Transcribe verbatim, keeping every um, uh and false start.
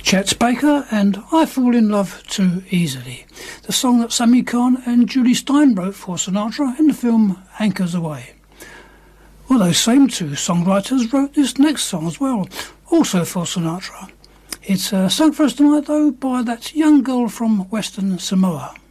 Chet Baker and I Fall in Love Too Easily, the song that Sammy Cahn and Julie Stein wrote for Sinatra in the film Anchors Aweigh. Well, those same two songwriters wrote this next song as well, also for Sinatra. It's uh, sung for us tonight, though, by that young girl from Western Samoa.